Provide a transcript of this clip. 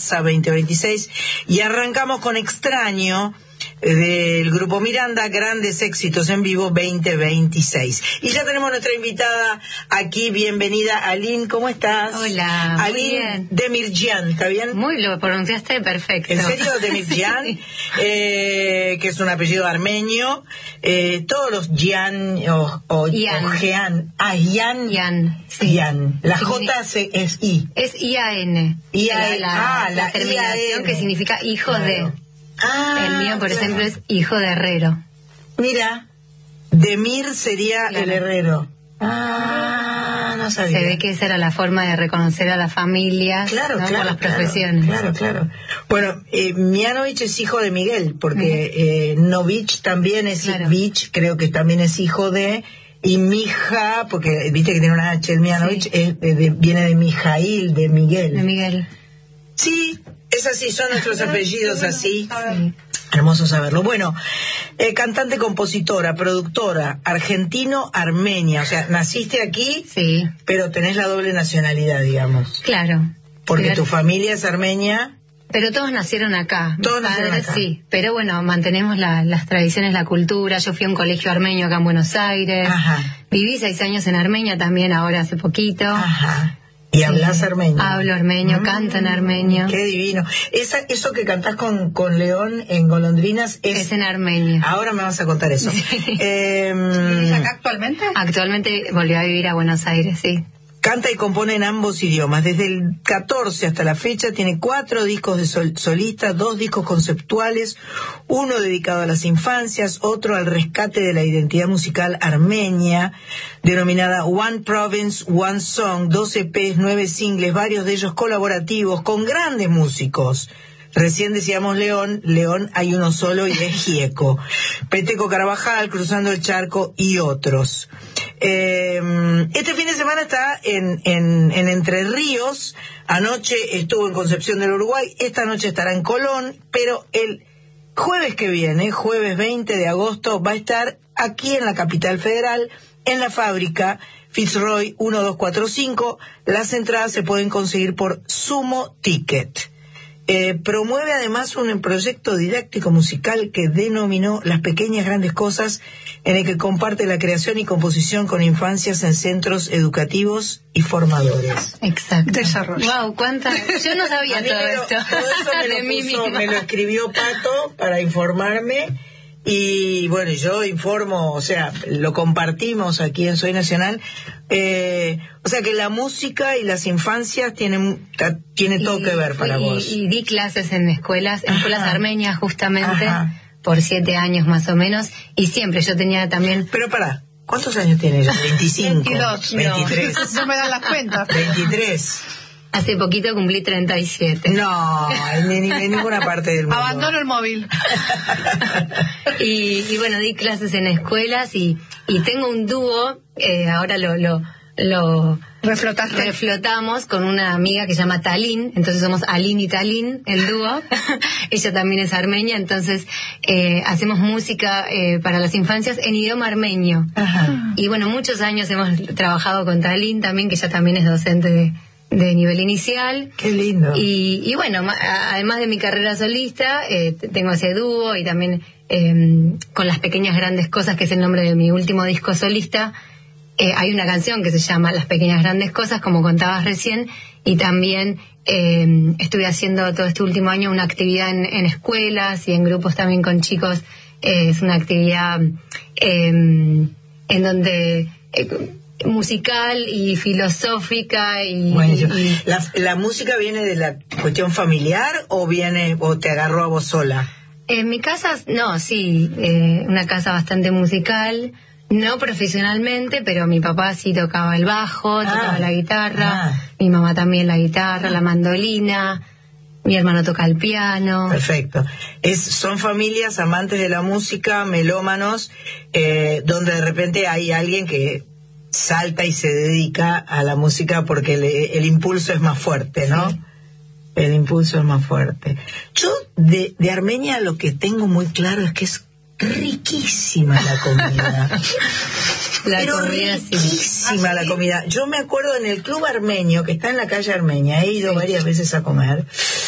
2026 y arrancamos con Extraño del grupo Miranda, grandes éxitos en vivo 2026. Y ya tenemos nuestra invitada aquí, bienvenida Aline, ¿cómo estás? Hola, Aline muy bien. Demirjian, ¿está bien? Muy, lo pronunciaste perfecto. ¿En serio? Demirjian, Sí. Que es un apellido armenio, todos los Gian o Jean, Ian, sí. Ian. La Sí. J es I. Es IAN. La terminación IAN. que significa hijo de. El mío, por claro. ejemplo, es hijo de herrero. Mira, Demir sería Claro. el herrero. No sabía. Se ve que esa era la forma de reconocer a las familias, Claro, ¿no? claro, Por las claro, profesiones. Claro. Bueno, Mianovich es hijo de Miguel, porque Novich también es Claro. Vich, creo que también es hijo de, y Mija, porque viste que tiene una H, el Mianovich Sí. viene de Mijail, de Miguel. De Miguel. Sí, es así, son nuestros apellidos así. Sí. Hermoso saberlo. Bueno, cantante, compositora, productora, argentino-armenia. O sea, naciste aquí, Sí, pero tenés la doble nacionalidad, digamos. claro. Porque Pero- tu familia es armenia. Pero todos nacieron acá. Mis Todos nacieron padres, acá. sí. Pero bueno, mantenemos las tradiciones, la cultura. Yo fui a un colegio armenio acá en Buenos Aires. Ajá. Viví 6 años en Armenia también, ahora hace poquito. Ajá. ¿Y hablas armenio? Hablo armenio, canto en armenio. Qué divino. Eso que cantás con León en Golondrinas Es en armenio. Ahora me vas a contar eso. Sí. ¿Vivís acá actualmente? Actualmente volví a vivir a Buenos Aires, sí. Canta y compone en ambos idiomas. Desde el 14 hasta la fecha tiene 4 discos de solista, 2 discos conceptuales, uno dedicado a las infancias, otro al rescate de la identidad musical armenia, denominada One Province, One Song, 2 EPs, 9 singles, varios de ellos colaborativos, con grandes músicos. Recién decíamos León hay uno solo y es Gieco. Peteco Carabajal, Cruzando el Charco y otros. Este fin de semana está en Entre Ríos, anoche estuvo en Concepción del Uruguay, esta noche estará en Colón, pero el jueves que viene, jueves 20 de agosto, va a estar aquí en la capital federal, en la Fábrica Fitzroy 1245. Las entradas se pueden conseguir por Sumo Ticket. Promueve además un proyecto didáctico musical que denominó Las Pequeñas Grandes Cosas, en el que comparte la creación y composición con infancias en centros educativos y formadores. Exacto. Desarrollo. Wow, cuánta. Yo no sabía A mí todo esto. todo eso De mí misma. me lo escribió Pato para informarme. Y bueno, yo informo, o sea, lo compartimos aquí en Soy Nacional. O sea que la música y las infancias tiene todo que ver para vos. Y di clases en escuelas armenias justamente, Ajá. por 7 años más o menos. Y siempre yo tenía también. Pero pará, ¿cuántos años tiene ella? 25, 22. 23, No me dan las cuentas. 23. Hace poquito cumplí 37. No, en ninguna parte del mundo. Abandono el móvil. Y bueno, di clases en escuelas y tengo un dúo, ahora lo Reflotaste. reflotamos con una amiga que se llama Talín, entonces somos Aline y Talín, el dúo. Ella también es armenia, entonces hacemos música para las infancias en idioma armenio. Ajá. Y bueno, muchos años hemos trabajado con Talín también, que ella también es docente de nivel inicial. Qué lindo. Y bueno, además de mi carrera solista, tengo ese dúo y también con Las Pequeñas Grandes Cosas, que es el nombre de mi último disco solista, hay una canción que se llama Las Pequeñas Grandes Cosas, como contabas recién, y también estuve haciendo todo este último año una actividad en escuelas y en grupos también con chicos. Es una actividad en donde... musical y filosófica y Buenísimo. ¿La música viene de la cuestión familiar o te agarró a vos sola? en mi casa no, sí, una casa bastante musical, no profesionalmente, pero mi papá sí tocaba el bajo, tocaba la guitarra, mi mamá también la guitarra, la mandolina, mi hermano toca el piano. Perfecto. Son familias amantes de la música, melómanos, donde de repente hay alguien que salta y se dedica a la música porque el impulso es más fuerte, ¿no? Sí. El impulso es más fuerte. Yo de Armenia lo que tengo muy claro es que es riquísima la comida. Pero comida, sí. riquísima la comida. Yo me acuerdo en el club armenio, que está en la calle Armenia, he ido varias veces a comer,